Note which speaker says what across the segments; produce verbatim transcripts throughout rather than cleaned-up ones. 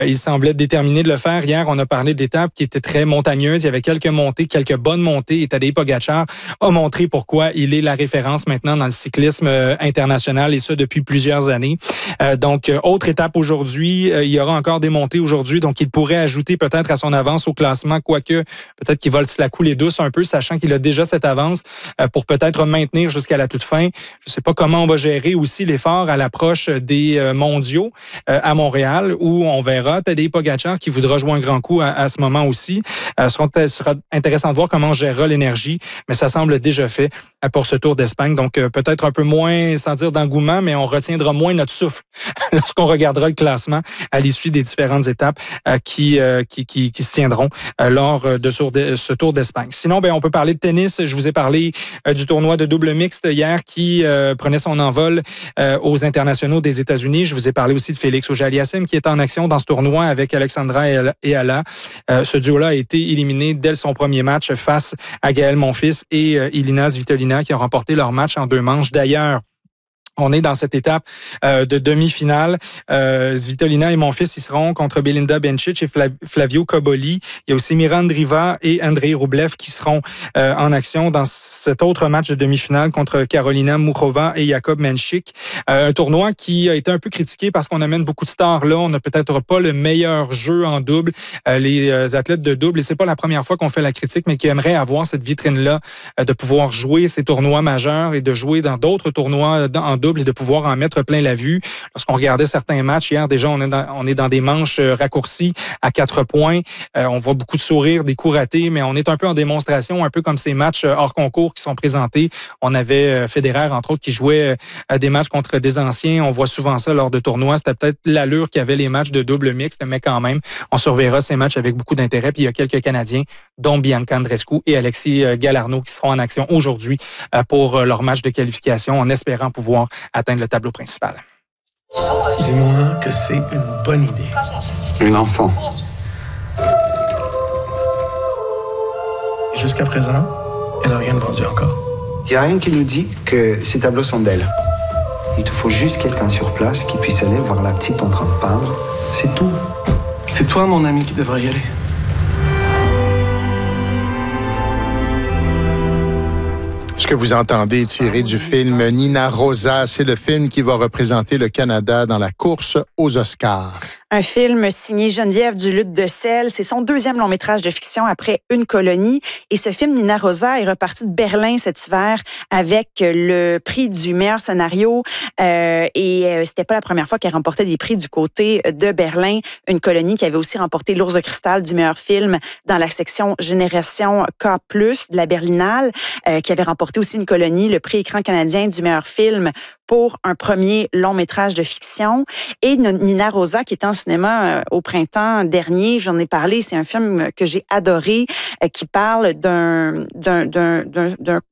Speaker 1: il semblait déterminé de le faire. Hier, on a parlé d'étapes qui étaient très montagneuses. Il y avait quelques montées, quelques bonnes montées. Et Tadej Pogačar a montré pourquoi il est la référence maintenant dans le cyclisme international, et ça depuis plusieurs années. Euh, donc, autre étape aujourd'hui. Euh, il y aura encore des montées aujourd'hui, donc il pourrait ajouter peut-être à son avance au classement, quoique peut-être qu'il va se la couler douce un peu, sachant qu'il a déjà cette avance euh, pour peut-être maintenir jusqu'à la toute fin. Je ne sais pas comment on va gérer aussi l'effort à l'approche des euh, mondiaux euh, à Montréal, où on verra Tadej Pogačar qui voudra jouer un grand coup à, à ce moment aussi. Euh, ce sera, sera intéressant de voir comment on gérera l'énergie, mais ça semble déjà fait euh, pour ce Tour d'Espagne. Donc, euh, peut-être un peu moins, sans dire d'engouement, mais on retiendra moins notre souffle lorsqu'on regardera le classement à l'issue des différentes étapes euh, qui, euh, qui, qui, qui se tiendront euh, lors de ce, ce Tour d'Espagne. Sinon, ben, on peut parler de tennis. Je vous ai parlé euh, du tournoi de double mixte hier qui euh, prenait son envol euh, aux internationaux des États-Unis. Je vous ai parlé aussi de Félix Auger-Aliassime qui est en action dans ce tournoi avec Alexandra et Ala. Euh, ce duo-là a été éliminé dès son premier match face à Gaël Monfils et euh, Elina Svitolina qui ont remporté leur match en deux manches. D'ailleurs, on est dans cette étape euh, de demi-finale. Euh, Svitolina et Monfils, ils seront contre Belinda Bencic et Flav- Flavio Cobolli. Il y a aussi Miran Driva et Andrei Rublev qui seront euh, en action dans cet autre match de demi-finale contre Karolina Muchova et Jakub Menchik. Euh, un tournoi qui a été un peu critiqué parce qu'on amène beaucoup de stars là. On n'a peut-être pas le meilleur jeu en double. Euh, les euh, athlètes de double, et c'est pas la première fois qu'on fait la critique, mais qui aimeraient avoir cette vitrine-là euh, de pouvoir jouer ces tournois majeurs et de jouer dans d'autres tournois en double et de pouvoir en mettre plein la vue. Lorsqu'on regardait certains matchs hier, déjà, on est dans, on est dans des manches raccourcies à quatre points. Euh, on voit beaucoup de sourires, des coups ratés, mais on est un peu en démonstration, un peu comme ces matchs hors concours qui sont présentés. On avait Federer, entre autres, qui jouait des matchs contre des anciens. On voit souvent ça lors de tournois. C'était peut-être l'allure qu'avaient les matchs de double mixte, mais quand même, on surveillera ces matchs avec beaucoup d'intérêt. Puis il y a quelques Canadiens, dont Bianca Andreescu et Alexis Galarneau, qui seront en action aujourd'hui pour leur match de qualification, en espérant pouvoir atteindre le tableau principal.
Speaker 2: Dis-moi que c'est une bonne idée.
Speaker 3: Une enfant.
Speaker 2: Jusqu'à présent, elle n'a rien vendu encore.
Speaker 3: Il n'y a rien qui nous dit que ces tableaux sont d'elle. Il te faut juste quelqu'un sur place qui puisse aller voir la petite en train de peindre. C'est tout.
Speaker 2: C'est toi, mon ami, qui devrais y aller.
Speaker 4: Ce que vous entendez tiré du film Nina Rosa, c'est le film qui va représenter le Canada dans la course aux Oscars.
Speaker 5: Un film signé Geneviève Duluth-Decelles. C'est son deuxième long métrage de fiction après Une colonie. Et ce film, Nina Rosa, est reparti de Berlin cet hiver avec le prix du meilleur scénario. Euh, et euh, c'était pas la première fois qu'elle remportait des prix du côté de Berlin. Une colonie qui avait aussi remporté l'Ours de cristal du meilleur film dans la section Génération K plus, de la Berlinale, euh, qui avait remporté aussi Une colonie, le prix écran canadien du meilleur film pour un premier long métrage de fiction. Et Nina Rosa, qui était en cinéma au printemps dernier, j'en ai parlé, c'est un film que j'ai adoré, qui parle d'un, d'un, d'un, d'un, d'un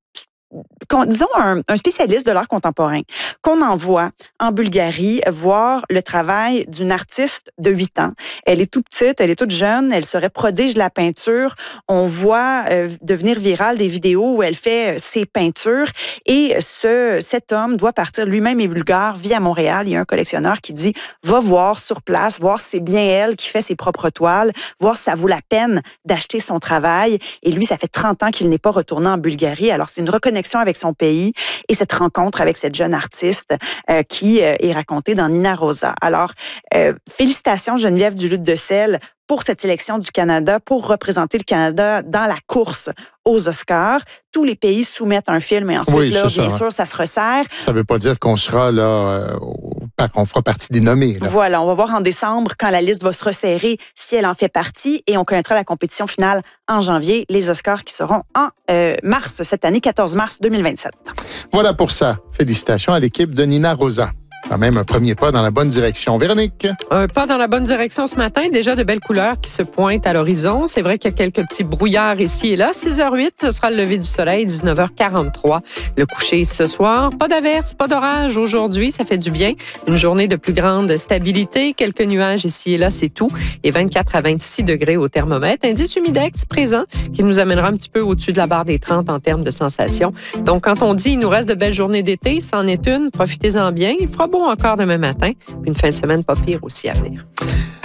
Speaker 5: disons un, un spécialiste de l'art contemporain qu'on envoie en Bulgarie voir le travail d'une artiste de huit ans. Elle est toute petite, elle est toute jeune, elle serait prodige de la peinture. On voit euh, devenir virale des vidéos où elle fait ses peintures et ce cet homme doit partir lui-même est bulgare, vit à Montréal. Il y a un collectionneur qui dit va voir sur place, voir si c'est bien elle qui fait ses propres toiles, voir si ça vaut la peine d'acheter son travail. Et lui, ça fait trente ans qu'il n'est pas retourné en Bulgarie. Alors c'est une reconnaissance avec son pays et cette rencontre avec cette jeune artiste euh, qui euh, est racontée dans Nina Rosa. Alors, euh, félicitations Geneviève Duluth-Decelles pour cette sélection du Canada, pour représenter le Canada dans la course aux Oscars. Tous les pays soumettent un film et ensuite,
Speaker 4: oui,
Speaker 5: là, bien
Speaker 4: ça,
Speaker 5: sûr, ça se resserre.
Speaker 4: Ça ne veut pas dire qu'on sera là, euh, qu'on fera partie des nommés. Là.
Speaker 5: Voilà, on va voir en décembre quand la liste va se resserrer si elle en fait partie et on connaîtra la compétition finale en janvier, les Oscars qui seront en euh, mars cette année, quatorze mars deux mille vingt-sept.
Speaker 4: Voilà pour ça. Félicitations à l'équipe de Nina Rosa. Quand même un premier pas dans la bonne direction. Véronique?
Speaker 6: Un pas dans la bonne direction ce matin. Déjà de belles couleurs qui se pointent à l'horizon. C'est vrai qu'il y a quelques petits brouillards ici et là. six heures huit, ce sera le lever du soleil. dix-neuf heures quarante-trois, le coucher ce soir. Pas d'averse, pas d'orage aujourd'hui. Ça fait du bien. Une journée de plus grande stabilité. Quelques nuages ici et là, c'est tout. Et vingt-quatre à vingt-six degrés au thermomètre. Indice humidex présent qui nous amènera un petit peu au-dessus de la barre des trente en termes de sensations. Donc, quand on dit il nous reste de belles journées d'été, c'en est une. Profitez-en bien. Il fera beau encore demain matin. Puis une fin de semaine pas pire aussi à venir.